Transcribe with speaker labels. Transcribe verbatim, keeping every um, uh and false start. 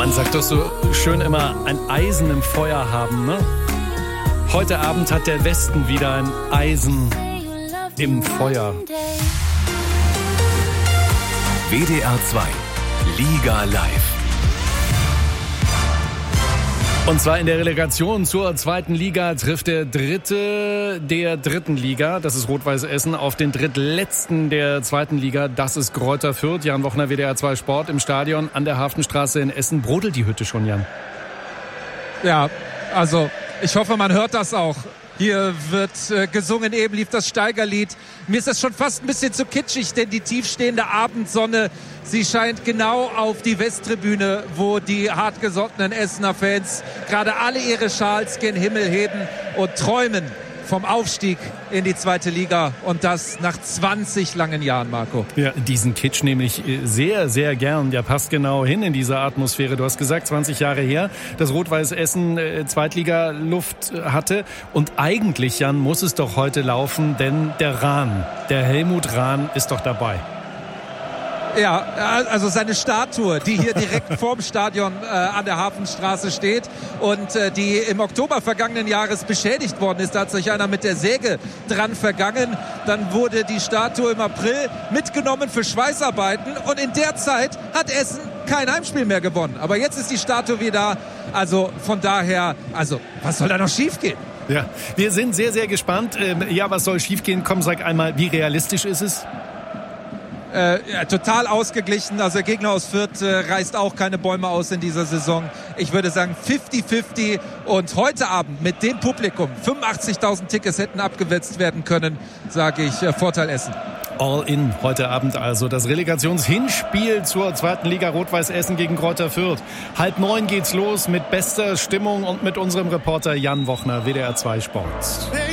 Speaker 1: Man sagt doch so schön immer, ein Eisen im Feuer haben, ne? Heute Abend hat der Westen wieder ein Eisen im Feuer.
Speaker 2: W D R zwei Liga Live.
Speaker 1: Und zwar in der Relegation zur zweiten Liga trifft der Dritte der dritten Liga, das ist Rot-Weiß Essen, auf den Drittletzten der zweiten Liga, das ist Greuther Fürth. Jan Wochner, W D R zwei Sport im Stadion an der Hafenstraße in Essen. Brodelt die Hütte schon, Jan?
Speaker 3: Ja, also ich hoffe, man hört das auch. Hier wird äh, gesungen, eben lief das Steigerlied. Mir ist das schon fast ein bisschen zu kitschig, denn die tiefstehende Abendsonne, sie scheint genau auf die Westtribüne, wo die hartgesottenen Essener Fans gerade alle ihre Schals gen Himmel heben und träumen vom Aufstieg in die zweite Liga, und das nach zwanzig langen Jahren, Marco.
Speaker 1: Ja, diesen Kitsch nehme ich sehr, sehr gern. Der passt genau hin in diese Atmosphäre. Du hast gesagt, zwanzig Jahre her, dass Rot-Weiß Essen äh, Zweitliga-Luft hatte. Und eigentlich, Jan, muss es doch heute laufen, denn der Rahn, der Helmut Rahn ist doch dabei.
Speaker 3: Ja, also seine Statue, die hier direkt vorm Stadion äh, an der Hafenstraße steht und äh, die im Oktober vergangenen Jahres beschädigt worden ist. Da hat sich einer mit der Säge dran vergangen. Dann wurde die Statue im April mitgenommen für Schweißarbeiten und in der Zeit hat Essen kein Heimspiel mehr gewonnen. Aber jetzt ist die Statue wieder da. Also von daher, also was soll da noch schiefgehen?
Speaker 1: Ja, wir sind sehr, sehr gespannt. Ähm, ja, was soll schiefgehen? Komm, sag einmal, wie realistisch ist es?
Speaker 3: Äh, ja, total ausgeglichen. Also der Gegner aus Fürth äh, reißt auch keine Bäume aus in dieser Saison. Ich würde sagen fünfzig fünfzig. Und heute Abend mit dem Publikum, fünfundachtzigtausend Tickets hätten abgewetzt werden können, sage ich, äh, Vorteil Essen.
Speaker 1: All in heute Abend also. Das Relegationshinspiel zur zweiten Liga Rot-Weiß Essen gegen Greuther Fürth. Halb neun geht's los mit bester Stimmung und mit unserem Reporter Jan Wochner, W D R zwei Sport.